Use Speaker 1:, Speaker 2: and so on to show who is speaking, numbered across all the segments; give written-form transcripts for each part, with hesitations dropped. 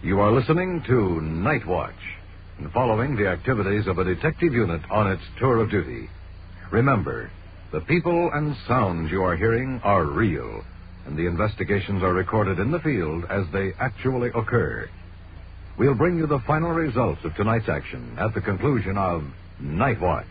Speaker 1: You are listening to Night Watch and following the activities of a detective unit on its tour of duty. Remember, the people and sounds you are hearing are real, and the investigations are recorded in the field as they actually occur. We'll bring you the final results of tonight's action at the conclusion of Night Watch.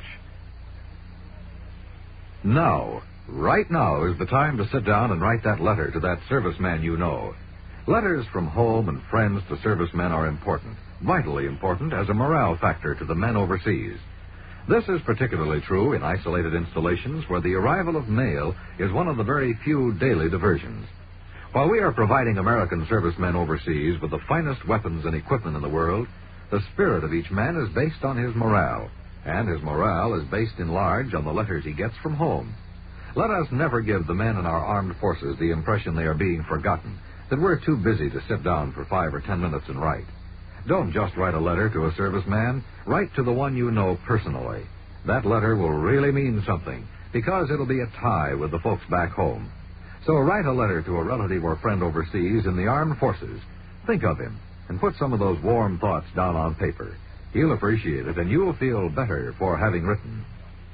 Speaker 1: Now, right now is the time to sit down and write that letter to that serviceman you know. Letters from home and friends to servicemen are important, vitally important as a morale factor to the men overseas. This is particularly true in isolated installations where the arrival of mail is one of the very few daily diversions. While we are providing American servicemen overseas with the finest weapons and equipment in the world, the spirit of each man is based on his morale, and his morale is based in large on the letters he gets from home. Let us never give the men in our armed forces the impression they are being forgotten, that we're too busy to sit down for 5 or 10 minutes and write. Don't just write a letter to a serviceman. Write to the one you know personally. That letter will really mean something, because it'll be a tie with the folks back home. So write a letter to a relative or friend overseas in the armed forces. Think of him, and put some of those warm thoughts down on paper. He'll appreciate it, and you'll feel better for having written.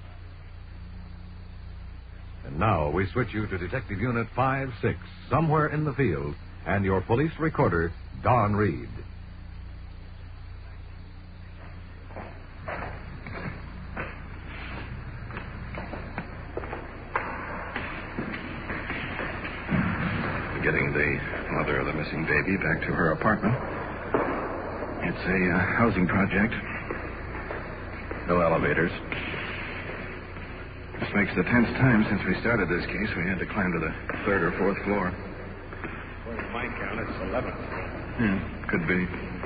Speaker 1: And now we switch you to Detective Unit 5-6, somewhere in the field, and your police recorder, Don Reed.
Speaker 2: Getting the mother of the missing baby back to her apartment. It's a housing project. No elevators. This makes the 10th time since we started this case we had to climb to the 3rd or 4th floor.
Speaker 3: According to my count, it's 11th.
Speaker 2: Yeah, could be.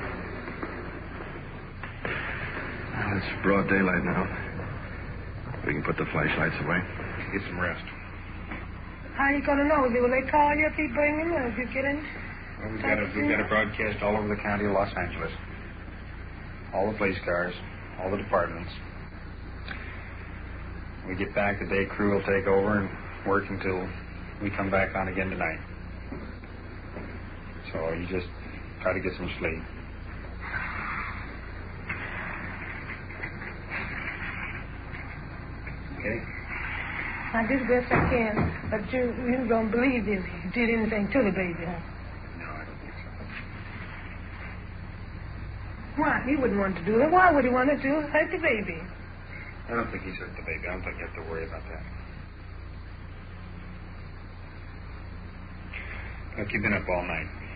Speaker 2: Well, it's broad daylight now. We can put the flashlights away.
Speaker 3: Get some rest.
Speaker 4: How are you going to know? Will they call you if you bring them, or if you get in?
Speaker 3: Well, we've got a broadcast all over the county of Los Angeles. All the police cars, all the departments. We get back, the day crew will take over and work until we come back on again tonight. So you just try to get some sleep. Okay?
Speaker 4: I do the best I can, but you don't believe you did anything to the baby, huh?
Speaker 3: No, I don't think so.
Speaker 4: Why? He wouldn't want to do it. Why would he want to do it? Hurt the baby.
Speaker 3: I don't think he's hurt the baby. I don't think you have to worry about that. Look, you've been up all night.